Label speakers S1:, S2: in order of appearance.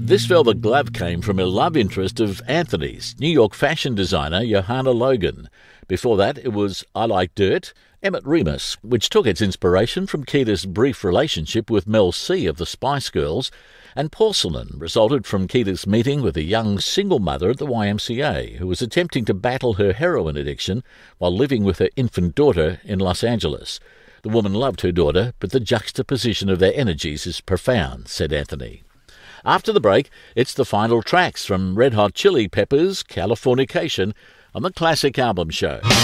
S1: This velvet glove came from a love interest of Anthony's, New York fashion designer Johanna Logan. Before that, it was I Like Dirt, Emmett Remus, which took its inspiration from Keita's brief relationship with Mel C of the Spice Girls, and Porcelain resulted from Keita's meeting with a young single mother at the YMCA who was attempting to battle her heroin addiction while living with her infant daughter in Los Angeles. The woman loved her daughter, but the juxtaposition of their energies is profound, said Anthony. After the break, it's the final tracks from Red Hot Chili Peppers' Californication on the Classic Album Show.